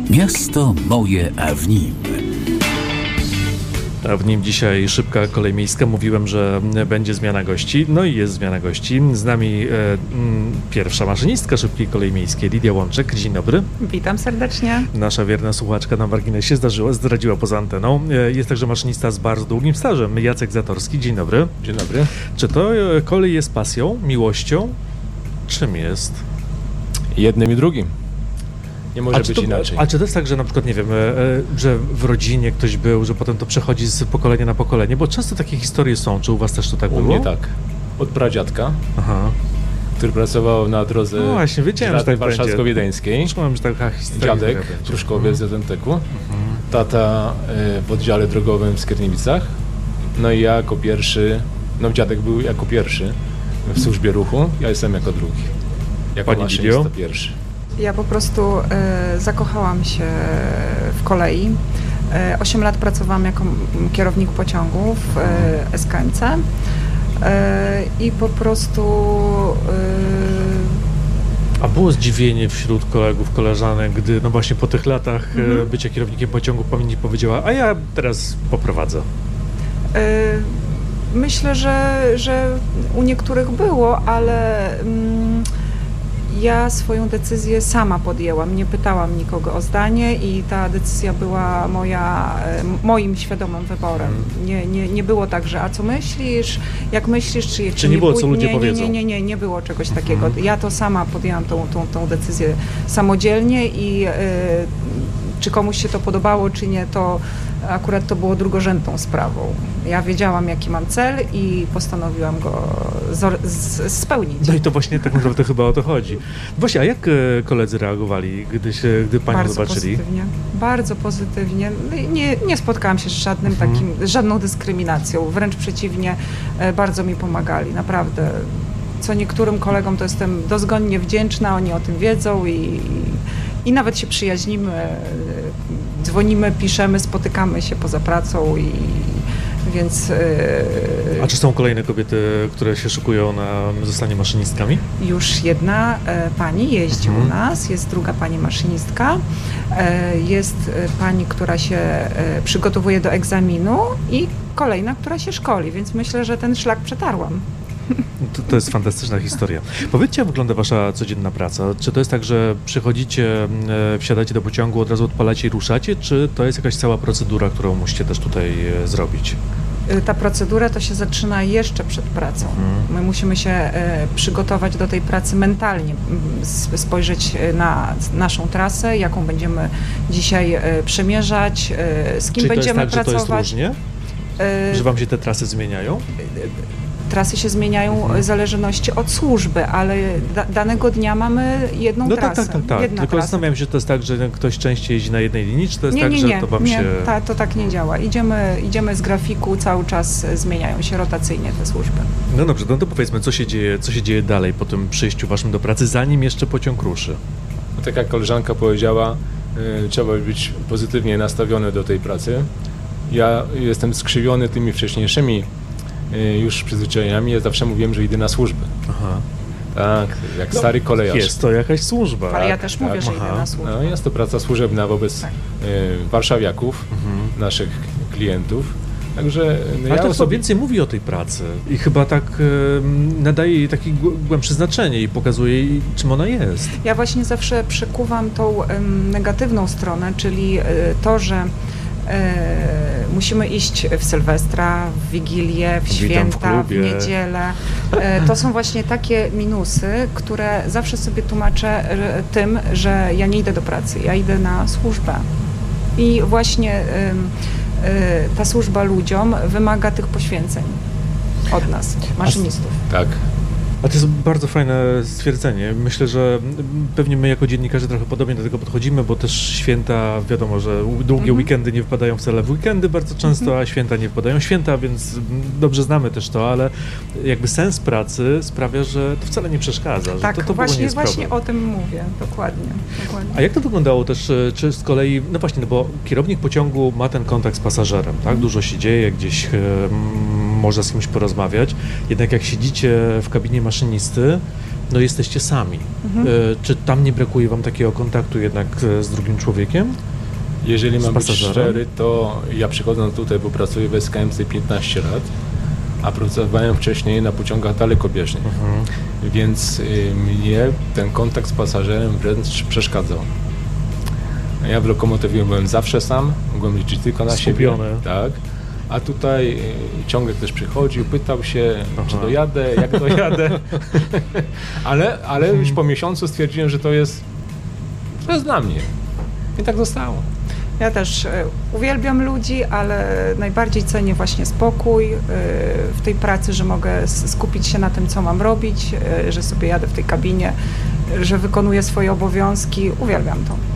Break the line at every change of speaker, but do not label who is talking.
Miasto moje, a w nim.
A w nim dzisiaj szybka kolej miejska. Mówiłem, że będzie zmiana gości. No i jest zmiana gości. Z nami pierwsza maszynistka szybkiej kolei miejskiej, Lidia Łączek. Dzień dobry.
Witam serdecznie.
Nasza wierna słuchaczka na marginesie zdradziła poza anteną. Jest także maszynista z bardzo długim stażem, Jacek Zatorski. Dzień dobry.
Dzień dobry.
Czy to kolej jest pasją, miłością? Czym jest?
Jednym i drugim. Nie może być inaczej.
A czy to jest tak, że na przykład, nie wiem, że w rodzinie ktoś był, że potem to przechodzi z pokolenia na pokolenie? Bo często takie historie są. Czy u was też to tak było?
U mnie tak. Od pradziadka, który pracował na drodze
właśnie, wiedziałem, że tak
warszawsko-wiedeńskiej.
Czułem, że taka historia.
Dziadek w Pruszkowie z ZNT-ku. Tata w oddziale drogowym w Skierniewicach. No i ja jako pierwszy, dziadek był jako pierwszy w służbie ruchu, ja jestem jako drugi. Jako maszynista pierwszy.
Ja po prostu zakochałam się w kolei. 8 lat pracowałam jako kierownik pociągu w SKMC i po prostu...
A było zdziwienie wśród kolegów, koleżanek, gdy właśnie po tych latach bycia kierownikiem pociągu pani powiedziała, a ja teraz poprowadzę?
Myślę, że u niektórych było, ale... Ja swoją decyzję sama podjęłam, nie pytałam nikogo o zdanie i ta decyzja była moim świadomym wyborem. Nie było tak, że a co myślisz, jak myślisz, czy jeszcze
nie było, co ludzie powiedzą?
Nie było czegoś takiego. Ja to sama podjęłam tą decyzję samodzielnie i czy komuś się to podobało, czy nie, to akurat to było drugorzędną sprawą. Ja wiedziałam, jaki mam cel i postanowiłam go spełnić.
No i to właśnie tak naprawdę chyba o to chodzi. Właśnie, a jak koledzy reagowali, gdy panią zobaczyli?
Bardzo pozytywnie. Nie spotkałam się z żadną dyskryminacją. Wręcz przeciwnie, bardzo mi pomagali, naprawdę. Co niektórym kolegom to jestem dozgonnie wdzięczna, oni o tym wiedzą i nawet się przyjaźnimy, dzwonimy, piszemy, spotykamy się poza pracą więc...
A czy są kolejne kobiety, które się szykują na zostanie maszynistkami?
Już jedna pani jeździ u nas, jest druga pani maszynistka, jest pani, która się przygotowuje do egzaminu i kolejna, która się szkoli, więc myślę, że ten szlak przetarłam.
To jest fantastyczna historia. Powiedzcie, jak wygląda wasza codzienna praca? Czy to jest tak, że przychodzicie, wsiadacie do pociągu, od razu odpalacie i ruszacie, czy to jest jakaś cała procedura, którą musicie też tutaj zrobić?
Ta procedura to się zaczyna jeszcze przed pracą. My musimy się przygotować do tej pracy mentalnie, spojrzeć na naszą trasę, jaką będziemy dzisiaj przemierzać, z kim będziemy pracować.
Czy to jest tak, że to jest różnie? Że wam się te trasy zmieniają?
Trasy się zmieniają w zależności od służby, ale danego dnia mamy jedną trasę.
Tak. Tylko zastanawiam się, czy to jest tak, że ktoś częściej jeździ na jednej linii, czy to jest że to wam się...
Nie, to tak nie działa. Idziemy z grafiku, cały czas zmieniają się rotacyjnie te służby.
No dobrze, no to powiedzmy, co się dzieje dalej po tym przyjściu waszym do pracy, zanim jeszcze pociąg ruszy?
No, tak jak koleżanka powiedziała, trzeba być pozytywnie nastawiony do tej pracy. Ja jestem skrzywiony tymi wcześniejszymi już przyzwyczajeniami, ja zawsze mówiłem, że idę na służbę. Tak, jak stary kolejarz.
Jest to jakaś służba.
Ale ja też mówię, że idę na służbę.
No, jest to praca służebna wobec warszawiaków, naszych klientów. Także
ale to więcej mówi o tej pracy i chyba tak nadaje jej takie głębsze znaczenie i pokazuje jej, czym ona jest.
Ja właśnie zawsze przekuwam tą negatywną stronę, czyli to, że musimy iść w Sylwestra, w Wigilię, w święta, w niedzielę. To są właśnie takie minusy, które zawsze sobie tłumaczę tym, że ja nie idę do pracy, ja idę na służbę. I właśnie ta służba ludziom wymaga tych poświęceń od nas, maszynistów.
Tak.
A to jest bardzo fajne stwierdzenie. Myślę, że pewnie my jako dziennikarze trochę podobnie do tego podchodzimy, bo też święta, wiadomo, że długie weekendy nie wpadają wcale w weekendy bardzo często, a święta nie wpadają w święta, więc dobrze znamy też to, ale jakby sens pracy sprawia, że to wcale nie przeszkadza.
Tak,
że to
właśnie o tym mówię, dokładnie.
A jak to wyglądało też, czy z kolei, no właśnie, no bo kierownik pociągu ma ten kontakt z pasażerem, tak? Dużo się dzieje, gdzieś można z kimś porozmawiać, jednak jak siedzicie w kabinie maszynisty, no jesteście sami. Czy tam nie brakuje wam takiego kontaktu jednak z drugim człowiekiem?
Jeżeli mam być szczery, to ja przychodząc tutaj, bo pracuję w SKMC 15 lat, a pracowałem wcześniej na pociągach dalekobieżnych, więc mnie ten kontakt z pasażerem wręcz przeszkadzał. Ja w lokomotywie byłem zawsze sam, mogłem liczyć tylko na siebie. Tak. A tutaj ciągle ktoś przychodził, pytał się, czy dojadę, jak dojadę. ale już po miesiącu stwierdziłem, że to jest dla mnie. I tak zostało.
Ja też uwielbiam ludzi, ale najbardziej cenię właśnie spokój w tej pracy, że mogę skupić się na tym, co mam robić, że sobie jadę w tej kabinie, że wykonuję swoje obowiązki. Uwielbiam to.